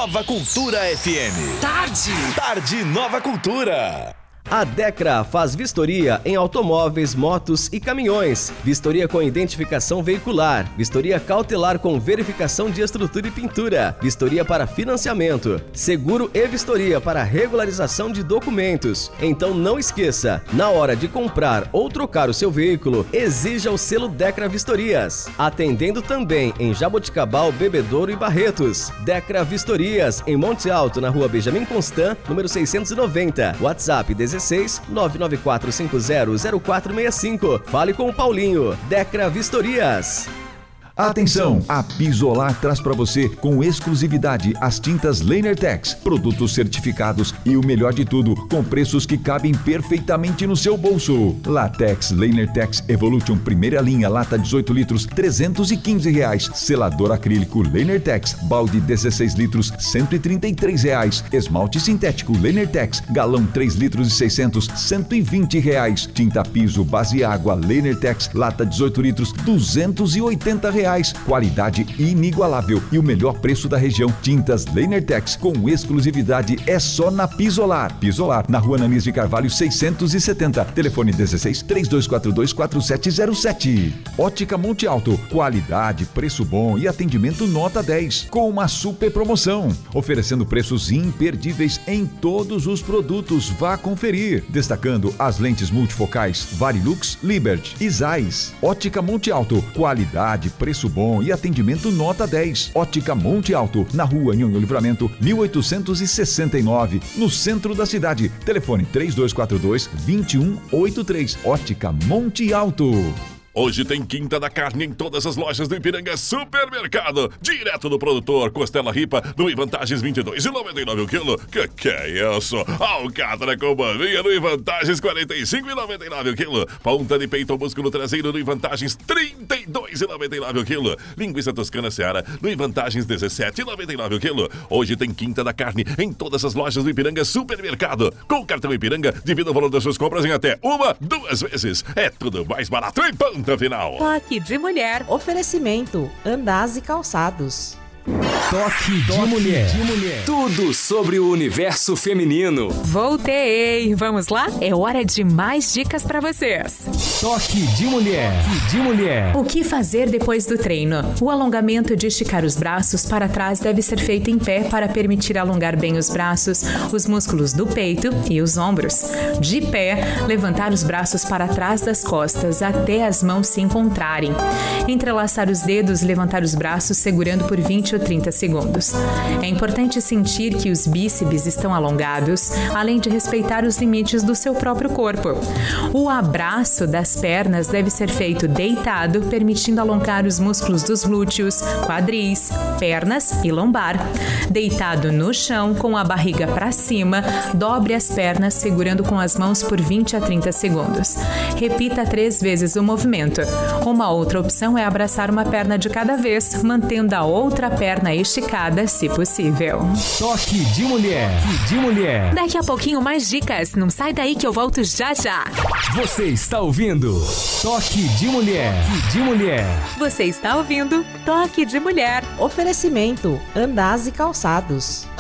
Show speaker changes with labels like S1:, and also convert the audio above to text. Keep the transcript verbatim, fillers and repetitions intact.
S1: Nova Cultura F M.
S2: Tarde!
S1: Tarde Nova Cultura.
S3: A Decra faz vistoria em automóveis, motos e caminhões. Vistoria com identificação veicular. Vistoria cautelar com verificação de estrutura e pintura. Vistoria para financiamento. Seguro e vistoria para regularização de documentos. Então não esqueça, na hora de comprar ou trocar o seu veículo, exija o selo Decra Vistorias. Atendendo também em Jaboticabal, Bebedouro e Barretos. Decra Vistorias, em Monte Alto, na rua Benjamin Constant, número seiscentos e noventa. WhatsApp dezesseis nove nove quatro cinco zero zero quatro seis cinco. Fale com o Paulinho. Decra Vistorias.
S4: Atenção! A Pisolar traz para você com exclusividade as tintas Lehner-Tex, produtos certificados e o melhor de tudo, com preços que cabem perfeitamente no seu bolso. Latex Lehner-Tex Evolution primeira linha, lata dezoito litros, trezentos e quinze reais. Selador acrílico Lehner-Tex, balde dezesseis litros, cento e trinta e três reais. Esmalte sintético Lehner-Tex, galão três litros e seiscentos, cento e vinte reais. Tinta piso base água Lehner-Tex, lata dezoito litros, duzentos e oitenta reais. Qualidade inigualável e o melhor preço da região. Tintas Lehner-Tex com exclusividade é só na Pisolar. Pisolar, na rua Ananias de Carvalho seiscentos e setenta. Telefone dezesseis, três dois quatro dois, quatro sete zero sete. Ótica Monte Alto. Qualidade, preço bom e atendimento nota dez. Com uma super promoção. Oferecendo preços imperdíveis em todos os produtos. Vá conferir. Destacando as lentes multifocais Varilux, Liberty e Zeiss. Ótica Monte Alto. Qualidade, preço bom e atendimento nota dez. Ótica Monte Alto, na rua Nhonho Livramento, mil oitocentos e sessenta e nove, no centro da cidade. Telefone três dois quatro dois, dois um oito três. Ótica Monte Alto.
S5: Hoje tem Quinta da Carne em todas as lojas do Ipiranga Supermercado. Direto do produtor, costela ripa no Ivantagens vinte e dois e noventa e nove o quilo. Que que é isso? Alcatra com maminha no Ivantagens quarenta e cinco e noventa e nove o quilo. Ponta de peito ou músculo traseiro no Ivantagens trinta e dois e noventa e nove o quilo. Linguiça toscana Seara no Ivantagens dezessete e noventa e nove o quilo. Hoje tem Quinta da Carne em todas as lojas do Ipiranga Supermercado. Com o cartão Ipiranga, divida o valor das suas compras em até uma, duas vezes. É tudo mais barato em ponto. Final.
S6: Toque de mulher.
S7: Oferecimento: Andaz e Calçados.
S2: Toque, Toque de, mulher. de mulher. Tudo sobre o universo feminino.
S6: Voltei. Vamos lá? É hora de mais dicas pra vocês.
S2: Toque de mulher. Toque de mulher.
S6: O que fazer depois do treino? O alongamento de esticar os braços para trás deve ser feito em pé para permitir alongar bem os braços, os músculos do peito e os ombros. De pé, levantar os braços para trás das costas até as mãos se encontrarem. Entrelaçar os dedos e levantar os braços segurando por vinte ou trinta segundos. É importante sentir que os bíceps estão alongados, além de respeitar os limites do seu próprio corpo. O abraço das pernas deve ser feito deitado, permitindo alongar os músculos dos glúteos, quadris, pernas e lombar. Deitado no chão, com a barriga para cima, dobre as pernas segurando com as mãos por vinte a trinta segundos. Repita três vezes o movimento. Uma outra opção é abraçar uma perna de cada vez, mantendo a outra perna perna esticada, se possível.
S2: Toque de mulher. Toque de mulher.
S6: Daqui a pouquinho mais dicas. Não sai daí que eu volto já já.
S2: Você está ouvindo Toque de mulher. Toque de mulher.
S6: Você está ouvindo Toque de Mulher.
S7: Oferecimento: Andaz e Calçados.